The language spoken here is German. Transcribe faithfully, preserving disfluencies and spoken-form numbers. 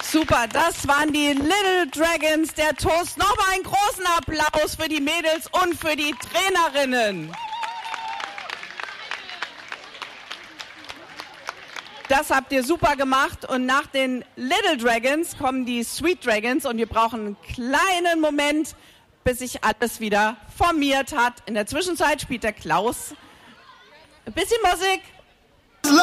Super, das waren die Little Dragons, der Toast. Nochmal einen großen Applaus für die Mädels und für die Trainerinnen. Das habt ihr super gemacht und nach den Little Dragons kommen die Sweet Dragons und wir brauchen einen kleinen Moment, bis sich alles wieder formiert hat. In der Zwischenzeit spielt der Klaus ein bisschen Musik.